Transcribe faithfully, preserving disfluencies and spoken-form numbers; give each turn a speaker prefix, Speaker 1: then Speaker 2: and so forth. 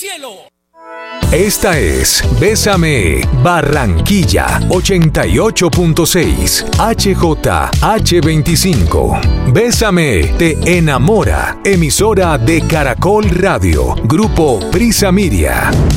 Speaker 1: cielo.
Speaker 2: Esta es Bésame Barranquilla ochenta y ocho punto seis H J H veinticinco. Bésame te enamora. Emisora de Caracol Radio. Grupo Prisa Miria.